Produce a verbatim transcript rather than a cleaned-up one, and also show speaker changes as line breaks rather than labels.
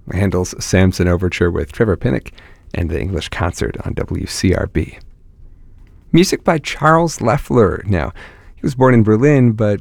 Handel's Samson Overture with Trevor Pinnock and the English Concert on W C R B. Music by Charles Loeffler. Now, he was born in Berlin, but